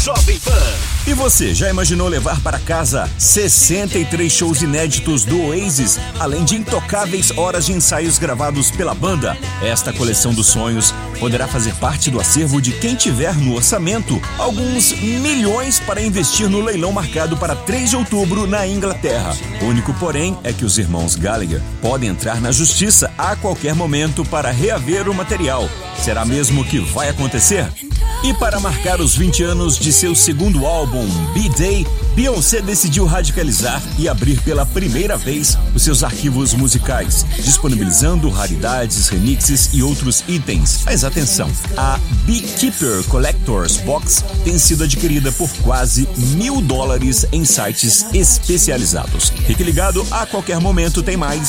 Jovem Pan. E você, já imaginou levar para casa 63 shows inéditos do Oasis, além de intocáveis horas de ensaios gravados pela banda? Esta coleção dos sonhos poderá fazer parte do acervo de quem tiver no orçamento alguns milhões para investir no leilão marcado para 3 de outubro na Inglaterra. O único porém é que os irmãos Gallagher podem entrar na justiça a qualquer momento para reaver o material. Será mesmo que vai acontecer? E para marcar os 20 anos de seu segundo álbum, B-Day, Beyoncé decidiu radicalizar e abrir pela primeira vez os seus arquivos musicais, disponibilizando raridades, remixes e outros itens. Mas atenção, a Beekeeper Collector's Box tem sido adquirida por quase $1.000 em sites especializados. Fique ligado, a qualquer momento tem mais